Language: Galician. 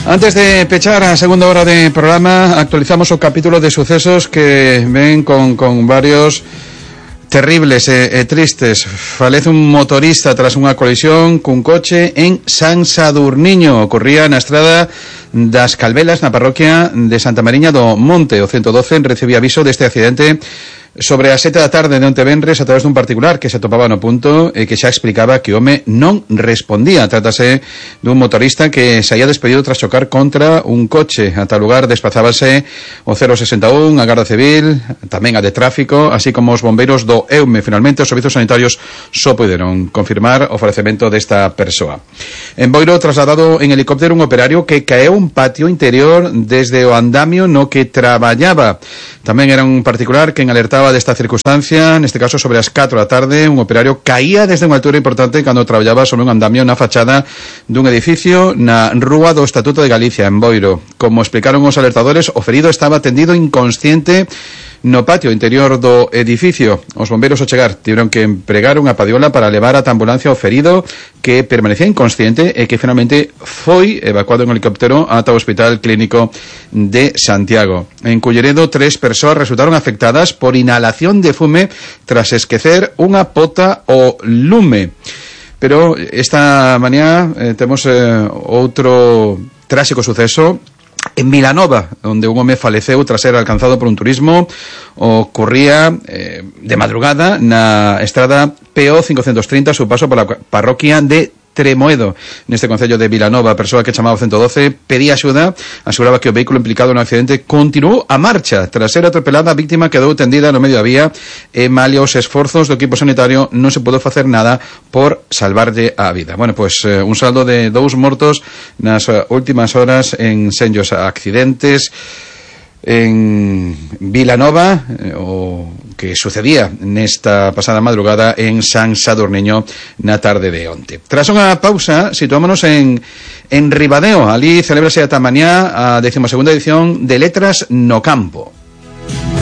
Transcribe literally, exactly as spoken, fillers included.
Antes de pechar a segunda hora de programa, actualizamos o capítulo de sucesos que ven con, con varios terribles e, e tristes. Falece un motorista tras unha colisión cun coche en San Sadurniño. Ocorría na estrada das Calvelas, na parroquia de Santa Mariña do Monte. O ciento doce recibía aviso deste accidente sobre as sete da tarde de onte venres a través dun particular que se atopaba no punto e que xa explicaba que o home non respondía. Trátase dun motorista que se había despedido tras chocar contra un coche. A tal lugar desplazábase o cero sesenta e un, a Garda Civil, tamén a de Tráfico, así como os bombeiros do E U M E. Finalmente, os servizos sanitarios só poderon confirmar o falecemento desta persoa. En Boiro, trasladado en helicóptero un operario que caeu un patio interior desde o andamio no que traballaba. Tamén era un particular quen alertaba desta circunstancia, neste caso sobre as catro da tarde, un operario caía desde unha altura importante cando traballaba sobre un andamio na fachada dun edificio na Rúa do Estatuto de Galicia, en Boiro. Como explicaron os alertadores, o ferido estaba tendido inconsciente no patio interior do edificio. Os bombeiros ao chegar tiveron que empregar unha padiola para levar ata ambulancia ao ferido, que permanecía inconsciente e que finalmente foi evacuado en helicóptero ata o Hospital Clínico de Santiago. En Culleredo, tres persoas resultaron afectadas por inhalación de fume tras esquecer unha pota ao lume. Pero esta mañá eh, temos eh, outro tráxico suceso en Vilanova, onde un home faleceu tras ser alcanzado por un turismo. Ocurría eh, de madrugada na estrada P O cincocentos trinta, a su paso pola parroquia de Tremoedo, neste concello de Vilanova. A persoa que chamaba o ciento doce pedía axuda, aseguraba que o vehículo implicado no accidente continuou a marcha. Tras ser atropelada, a víctima quedou tendida no medio da vía e, malia os esforzos do equipo sanitario, non se pudo facer nada por salvarlle a vida. Bueno, pois pues, eh, un saldo de dous mortos nas uh, últimas horas en senllos accidentes en Vilanova, eh, o que sucedía nesta pasada madrugada en San Sadurniño na tarde de onte. Tras unha pausa, situámonos en, en Ribadeo. Ali celebrase ata mañá a decimosegunda edición de Letras no Campo.